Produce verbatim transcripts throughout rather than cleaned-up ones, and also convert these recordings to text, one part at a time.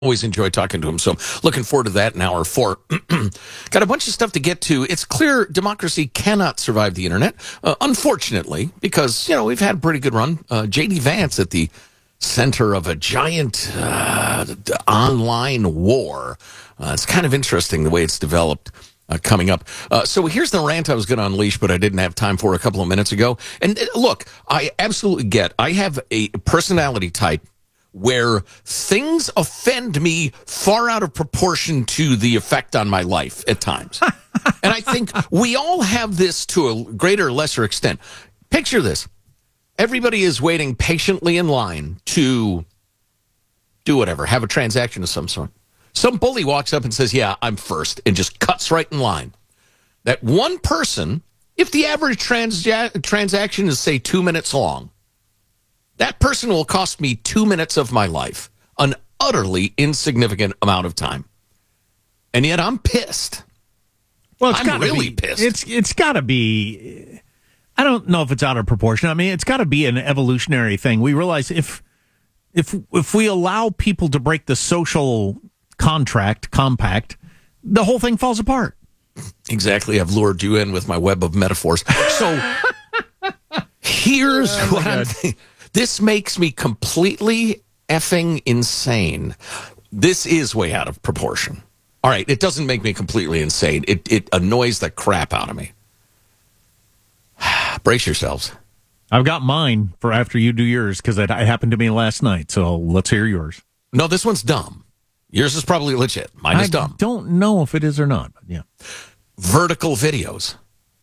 Always enjoy talking to him, so looking forward to that in hour four. Got a bunch of stuff to get to. It's clear democracy cannot survive the internet, uh, unfortunately, because, you know, we've had a pretty good run. Uh, J D Vance at the center of a giant uh, online war. Uh, it's kind of interesting the way it's developed. Uh, coming up. Uh, so here's the rant I was going to unleash, but I didn't have time for a couple of minutes ago. And uh, look, I absolutely get, I have a personality type where things offend me far out of proportion to the effect on my life at times. And I think we all have this to a greater or lesser extent. Picture this. Everybody is waiting patiently in line to do whatever, have a transaction of some sort. Some bully walks up and says, yeah, I'm first, and just cuts right in line. That one person, if the average trans- transaction is, say, two minutes long, that person will cost me two minutes of my life, an utterly insignificant amount of time. And yet I'm pissed. Well, it's I'm really be, pissed. It's It's got to be, I don't know if it's out of proportion. I mean, it's got to be an evolutionary thing. We realize if if if we allow people to break the social contract, compact, the whole thing falls apart. Exactly. I've lured you in with my web of metaphors. So here's oh what I'm thinking. This makes me completely effing insane. This is way out of proportion. All right, it doesn't make me completely insane. It it annoys the crap out of me. Brace yourselves. I've got mine for after you do yours, because it, it happened to me last night, so let's hear yours. No, this one's dumb. Yours is probably legit. Mine is I dumb. I don't know if it is or not, but yeah. Vertical videos.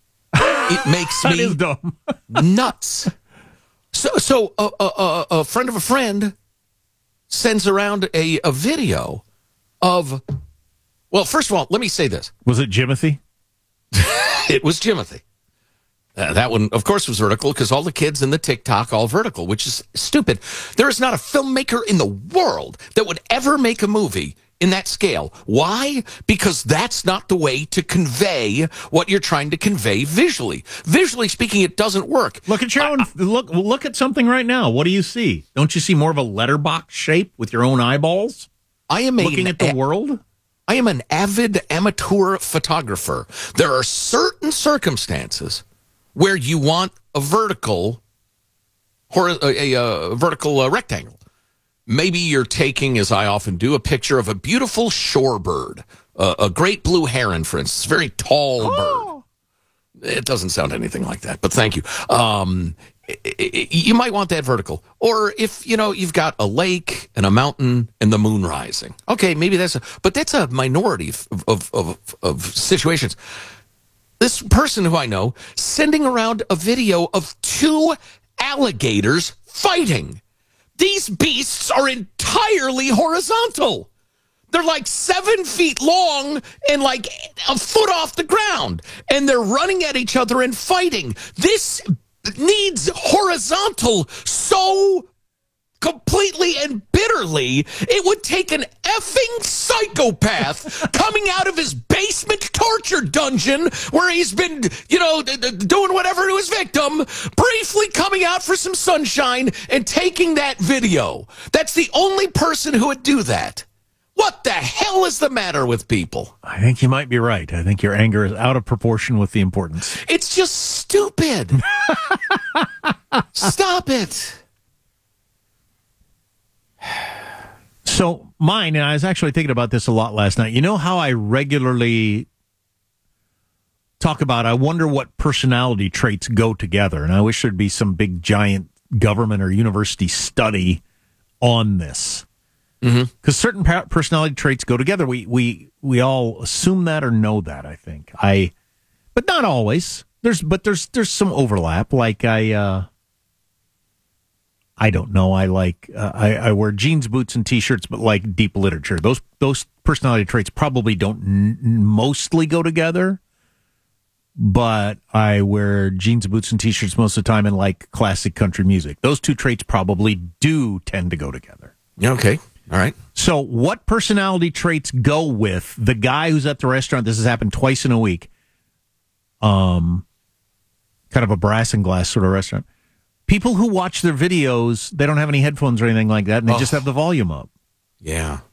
It makes me that is dumb. nuts. So, so uh, uh, uh, a friend of a friend sends around a, a video of, well, first of all, let me say this. Was it Jimothy? It was Jimothy. Uh, that one, of course, was vertical because all the kids in the TikTok all vertical, which is stupid. There is not a filmmaker in the world that would ever make a movie in that scale. Why? Because that's not the way to convey what you're trying to convey visually. Visually speaking, it doesn't work. Look at your own. I, look, look at something right now. What do you see? Don't you see more of a letterbox shape with your own eyeballs? I am looking a, at the a, world. I am an avid amateur photographer. There are certain circumstances where you want a vertical, or a, a, a vertical uh, rectangle. Maybe you're taking, as I often do, a picture of a beautiful shorebird, uh, a great blue heron, for instance, a very tall oh. bird. It doesn't sound anything like that, but thank you. Um, it, it, you might want that vertical. Or if, you know, you've got a lake and a mountain and the moon rising. Okay, maybe that's a, but that's a minority of, of, of, of situations. This person who I know sending around a video of two alligators fighting. These beasts are entirely horizontal. They're like seven feet long and like a foot off the ground. And they're running at each other and fighting. This needs horizontal so completely and bitterly, it would take an effing psychopath coming out of his basement torture dungeon where he's been, you know, d- d- doing whatever to his victim, briefly coming out for some sunshine and taking that video. That's the only person who would do that. What the hell is the matter with people? I think you might be right. I think your anger is out of proportion with the importance. It's just stupid. Stop it. So mine, and I was actually thinking about this a lot last night. You know how I regularly talk about, I wonder what personality traits go together. And I wish there'd be some big, giant government or university study on this. Because mm-hmm. certain personality traits go together. We, we, we all assume that or know that, I think. I, but not always. There's, but there's, there's some overlap. Like I, uh, I don't know. I like uh, I, I wear jeans, boots, and T-shirts, but like deep literature. Those those personality traits probably don't n- mostly go together. But I wear jeans, boots, and T-shirts most of the time and like classic country music. Those two traits probably do tend to go together. Okay. All right. So what personality traits go with the guy who's at the restaurant? This has happened twice in a week. Um, kind of a brass and glass sort of restaurant. People who watch their videos, they don't have any headphones or anything like that, and they oh. just have the volume up. Yeah.